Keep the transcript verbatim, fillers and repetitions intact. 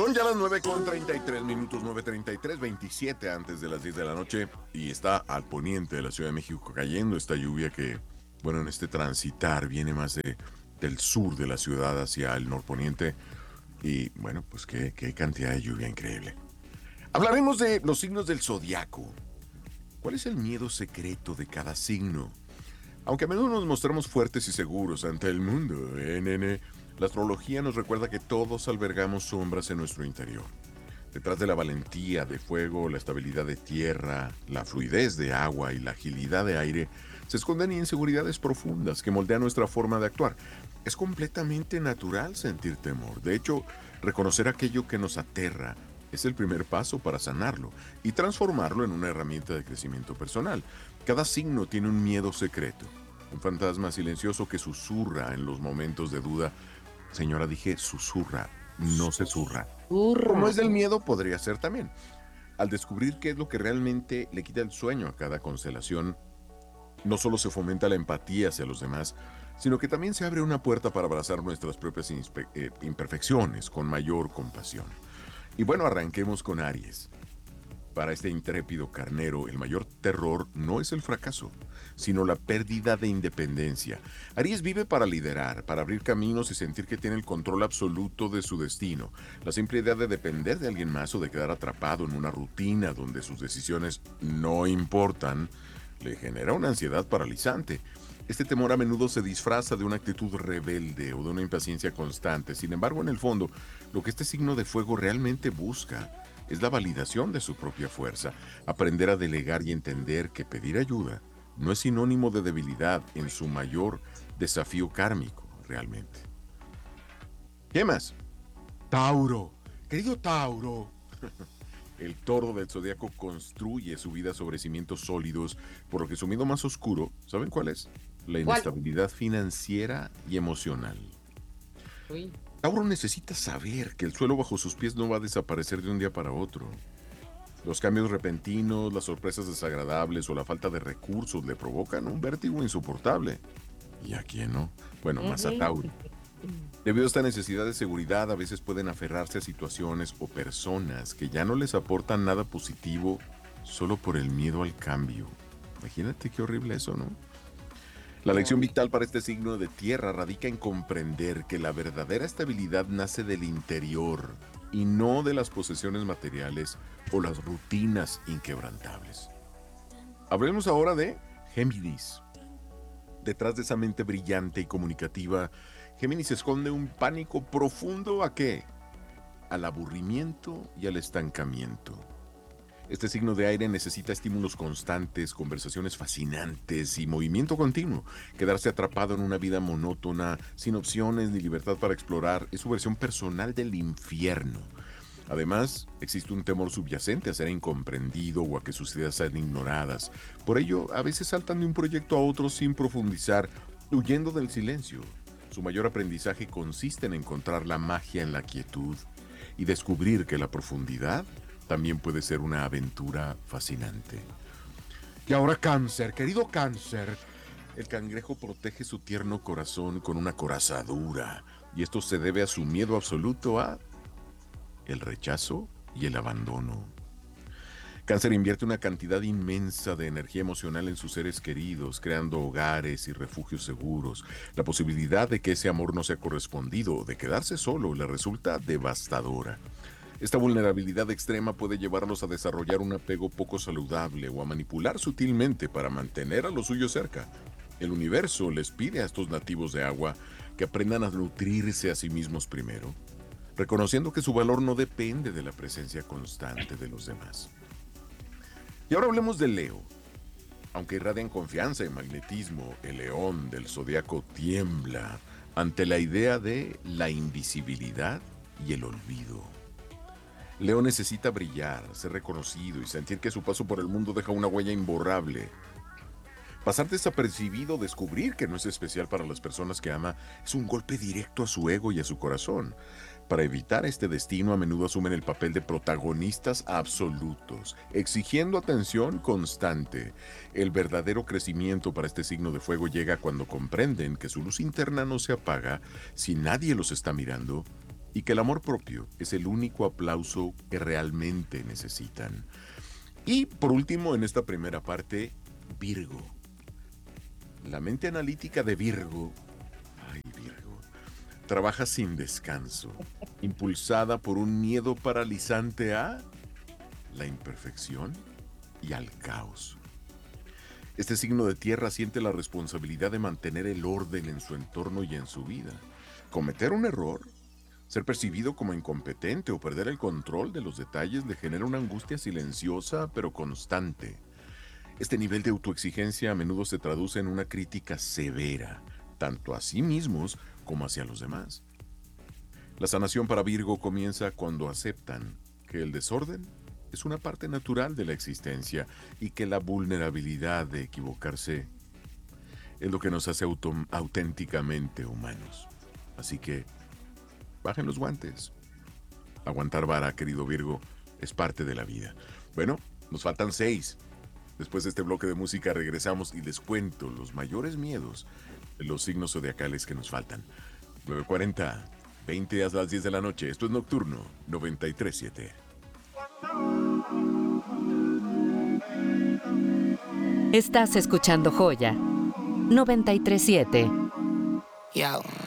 Son ya las nueve con treinta y tres minutos, nueve treinta y tres, veintisiete antes de las diez de la noche, y está al poniente de la Ciudad de México cayendo esta lluvia que, bueno, en este transitar viene más de, del sur de la ciudad hacia el norponiente, y bueno, pues qué, qué cantidad de lluvia increíble. Hablaremos de los signos del zodiaco. ¿Cuál es el miedo secreto de cada signo? Aunque a menudo nos mostramos fuertes y seguros ante el mundo, ¿eh, nene? La astrología nos recuerda que todos albergamos sombras en nuestro interior. Detrás de la valentía de fuego, la estabilidad de tierra, la fluidez de agua y la agilidad de aire, se esconden inseguridades profundas que moldean nuestra forma de actuar. Es completamente natural sentir temor. De hecho, reconocer aquello que nos aterra es el primer paso para sanarlo y transformarlo en una herramienta de crecimiento personal. Cada signo tiene un miedo secreto, un fantasma silencioso que susurra en los momentos de duda. Señora, dije susurra, no se zurra. Como es del miedo, podría ser también. Al descubrir qué es lo que realmente le quita el sueño a cada constelación, no solo se fomenta la empatía hacia los demás, sino que también se abre una puerta para abrazar nuestras propias eh, imperfecciones con mayor compasión. Y bueno, arranquemos con Aries. Para este intrépido carnero, el mayor terror no es el fracaso, sino la pérdida de independencia. Aries vive para liderar, para abrir caminos y sentir que tiene el control absoluto de su destino. La simple idea de depender de alguien más o de quedar atrapado en una rutina donde sus decisiones no importan, le genera una ansiedad paralizante. Este temor a menudo se disfraza de una actitud rebelde o de una impaciencia constante. Sin embargo, en el fondo, lo que este signo de fuego realmente busca es la validación de su propia fuerza, aprender a delegar y entender que pedir ayuda no es sinónimo de debilidad en su mayor desafío kármico, realmente. ¿Qué más? Tauro, querido Tauro. El toro del zodiaco construye su vida sobre cimientos sólidos, por lo que su miedo más oscuro, ¿saben cuál es? La inestabilidad financiera y emocional. Uy. Tauro necesita saber que el suelo bajo sus pies no va a desaparecer de un día para otro. Los cambios repentinos, las sorpresas desagradables o la falta de recursos le provocan un vértigo insoportable. ¿Y a quién no? Bueno, más a Tauro. Debido a esta necesidad de seguridad, a veces pueden aferrarse a situaciones o personas que ya no les aportan nada positivo solo por el miedo al cambio. Imagínate qué horrible eso, ¿no? La lección vital para este signo de tierra radica en comprender que la verdadera estabilidad nace del interior y no de las posesiones materiales o las rutinas inquebrantables. Hablemos ahora de Géminis. Detrás de esa mente brillante y comunicativa, Géminis esconde un pánico profundo ¿a qué? Al aburrimiento y al estancamiento. Este signo de aire necesita estímulos constantes, conversaciones fascinantes y movimiento continuo. Quedarse atrapado en una vida monótona, sin opciones ni libertad para explorar, es su versión personal del infierno. Además, existe un temor subyacente a ser incomprendido o a que sus ideas sean ignoradas. Por ello, a veces saltan de un proyecto a otro sin profundizar, huyendo del silencio. Su mayor aprendizaje consiste en encontrar la magia en la quietud y descubrir que la profundidad también puede ser una aventura fascinante. Y ahora Cáncer, querido Cáncer. El cangrejo protege su tierno corazón con una corazadura, y esto se debe a su miedo absoluto a el rechazo y el abandono. Cáncer invierte una cantidad inmensa de energía emocional en sus seres queridos, creando hogares y refugios seguros. La posibilidad de que ese amor no sea correspondido o de quedarse solo le resulta devastadora. Esta vulnerabilidad extrema puede llevarlos a desarrollar un apego poco saludable o a manipular sutilmente para mantener a los suyos cerca. El universo les pide a estos nativos de agua que aprendan a nutrirse a sí mismos primero, reconociendo que su valor no depende de la presencia constante de los demás. Y ahora hablemos de Leo. Aunque irradian confianza y magnetismo, el león del zodiaco tiembla ante la idea de la invisibilidad y el olvido. Leo necesita brillar, ser reconocido y sentir que su paso por el mundo deja una huella imborrable. Pasar desapercibido, descubrir que no es especial para las personas que ama, es un golpe directo a su ego y a su corazón. Para evitar este destino, a menudo asumen el papel de protagonistas absolutos, exigiendo atención constante. El verdadero crecimiento para este signo de fuego llega cuando comprenden que su luz interna no se apaga si nadie los está mirando y que el amor propio es el único aplauso que realmente necesitan. Y por último, en esta primera parte, Virgo. La mente analítica de Virgo, ay Virgo, trabaja sin descanso, impulsada por un miedo paralizante a la imperfección y al caos. Este signo de tierra siente la responsabilidad de mantener el orden en su entorno y en su vida. Cometer un error, ser percibido como incompetente o perder el control de los detalles le genera una angustia silenciosa pero constante. Este nivel de autoexigencia a menudo se traduce en una crítica severa, tanto a sí mismos como hacia los demás. La sanación para Virgo comienza cuando aceptan que el desorden es una parte natural de la existencia y que la vulnerabilidad de equivocarse es lo que nos hace auto- auténticamente humanos. Así que bajen los guantes. Aguantar vara, querido Virgo, es parte de la vida. Bueno, nos faltan seis. Después de este bloque de música regresamos y les cuento los mayores miedos de los signos zodiacales que nos faltan. nueve cuarenta, veinte a las diez de la noche. Esto es Nocturno noventa y tres punto siete. Estás escuchando Joya noventa y tres punto siete. Yo.